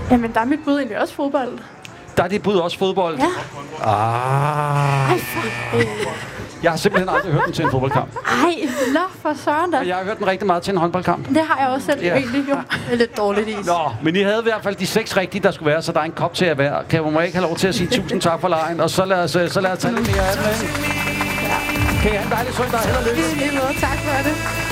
Jamen, der er mit bud egentlig også fodbold. Der er dit bud også fodbold? Ja. Jeg har simpelthen aldrig hørt den til en fodboldkamp. Ej, for søren da. Og jeg har hørt den rigtig meget til en håndboldkamp. Det har jeg også selv egentlig jo. Det er lidt dårligt is. Nå, men I havde i hvert fald de 6 rigtige, der skulle være, så der er en kop til at være. Kan man ikke have lov til at sige tusind tak for lejen, og så lad os tage lidt mere af den. Kan I have en dejlig søndag? Held og lykke. Tak for det.